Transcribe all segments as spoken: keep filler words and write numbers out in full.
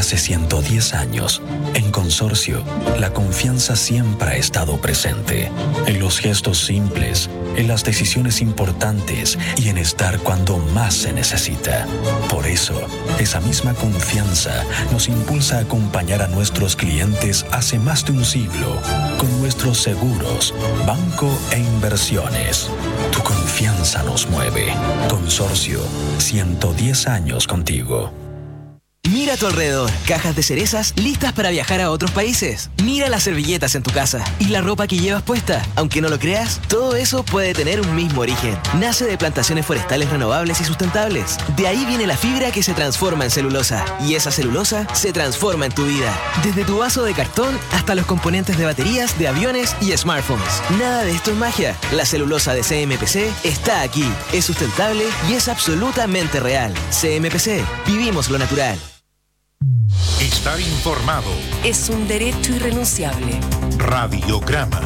hace ciento diez años, en Consorcio, la confianza siempre ha estado presente. En los gestos simples, en las decisiones importantes y en estar cuando más se necesita. Por eso, esa misma confianza nos impulsa a acompañar a nuestros clientes hace más de un siglo con nuestros seguros, banco e inversiones. Tu confianza nos mueve. Consorcio, ciento diez años contigo. Mira a tu alrededor, cajas de cerezas listas para viajar a otros países. Mira las servilletas en tu casa y la ropa que llevas puesta. Aunque no lo creas, todo eso puede tener un mismo origen. Nace de plantaciones forestales renovables y sustentables. De ahí viene la fibra que se transforma en celulosa. Y esa celulosa se transforma en tu vida. Desde tu vaso de cartón hasta los componentes de baterías, de aviones y smartphones. Nada de esto es magia. La celulosa de C M P C está aquí. Es sustentable y es absolutamente real. C M P C. Vivimos lo natural. Estar informado es un derecho irrenunciable. Radiograma.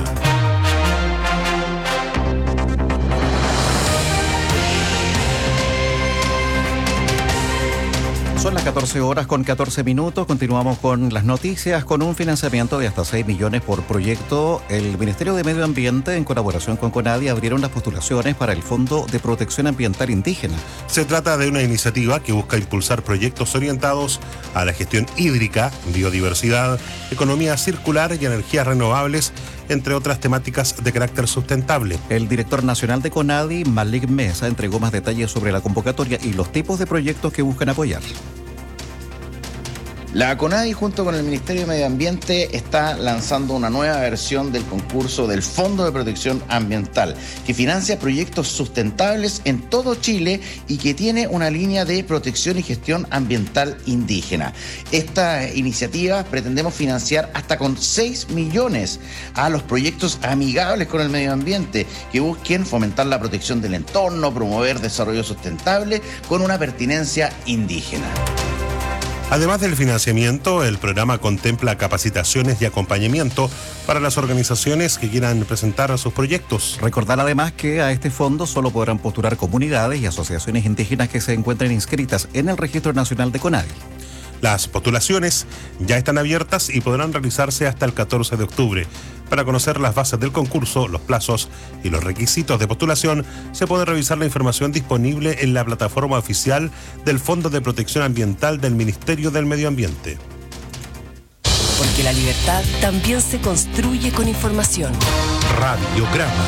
Son las catorce horas con catorce minutos. Continuamos con las noticias. Con un financiamiento de hasta seis millones por proyecto, el Ministerio de Medio Ambiente, en colaboración con CONADI, abrieron las postulaciones para el Fondo de Protección Ambiental Indígena. Se trata de una iniciativa que busca impulsar proyectos orientados a la gestión hídrica, biodiversidad, economía circular y energías renovables, entre otras temáticas de carácter sustentable. El director nacional de CONADI, Malik Mesa, entregó más detalles sobre la convocatoria y los tipos de proyectos que buscan apoyar. La CONADI, junto con el Ministerio de Medio Ambiente, está lanzando una nueva versión del concurso del Fondo de Protección Ambiental, que financia proyectos sustentables en todo Chile y que tiene una línea de protección y gestión ambiental indígena. Esta iniciativa pretendemos financiar hasta con seis millones a los proyectos amigables con el medio ambiente, que busquen fomentar la protección del entorno, promover desarrollo sustentable con una pertinencia indígena. Además del financiamiento, el programa contempla capacitaciones y acompañamiento para las organizaciones que quieran presentar sus proyectos. Recordar además que a este fondo solo podrán postular comunidades y asociaciones indígenas que se encuentren inscritas en el Registro Nacional de CONADI. Las postulaciones ya están abiertas y podrán realizarse hasta el catorce de octubre. Para conocer las bases del concurso, los plazos y los requisitos de postulación, se puede revisar la información disponible en la plataforma oficial del Fondo de Protección Ambiental del Ministerio del Medio Ambiente. Porque la libertad también se construye con información. Radiograma.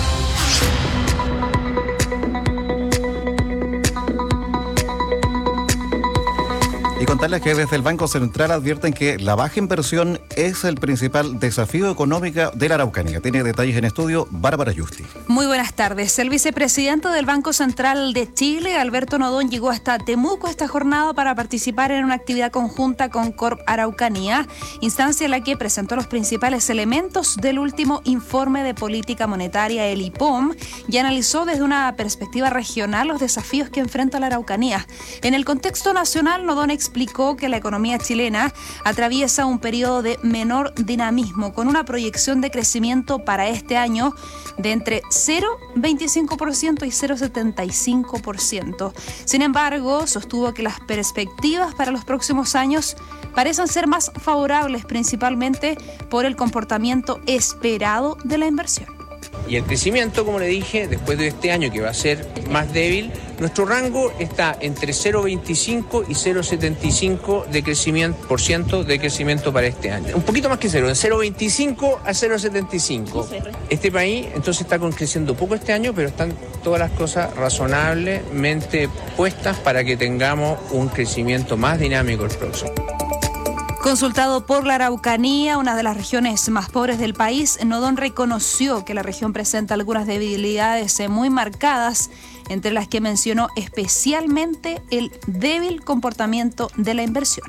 Y contarles que desde el Banco Central advierten que la baja inversión es el principal desafío económico de la Araucanía. Tiene detalles en estudio Bárbara Yusti. Muy buenas tardes. El vicepresidente del Banco Central de Chile, Alberto Nodón, llegó hasta Temuco esta jornada para participar en una actividad conjunta con Corp Araucanía, instancia en la que presentó los principales elementos del último informe de política monetaria, el I P O M, y analizó desde una perspectiva regional los desafíos que enfrenta la Araucanía. En el contexto nacional, Nodón explicó que la economía chilena atraviesa un periodo de menor dinamismo, con una proyección de crecimiento para este año de entre cero coma veinticinco por ciento y cero coma setenta y cinco por ciento. Sin embargo, sostuvo que las perspectivas para los próximos años parecen ser más favorables, principalmente por el comportamiento esperado de la inversión. Y el crecimiento, como le dije, después de este año que va a ser más débil, nuestro rango está entre cero coma veinticinco y cero coma setenta y cinco de crecimiento, por ciento de crecimiento para este año. Un poquito más que cero, de cero coma veinticinco a cero coma setenta y cinco. Este país entonces está creciendo poco este año, pero están todas las cosas razonablemente puestas para que tengamos un crecimiento más dinámico el próximo. Consultado por la Araucanía, una de las regiones más pobres del país, Nodón reconoció que la región presenta algunas debilidades muy marcadas, entre las que mencionó especialmente el débil comportamiento de la inversión.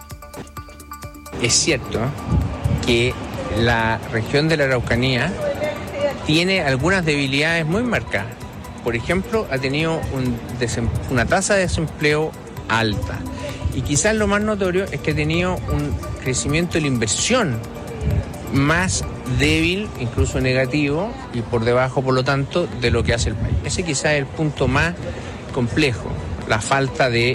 Es cierto que la región de la Araucanía tiene algunas debilidades muy marcadas. Por ejemplo, ha tenido un desem- una tasa de desempleo alta. Y quizás lo más notorio es que ha tenido un crecimiento de la inversión más débil, incluso negativo, y por debajo, por lo tanto, de lo que hace el país. Ese quizás es el punto más complejo, la falta de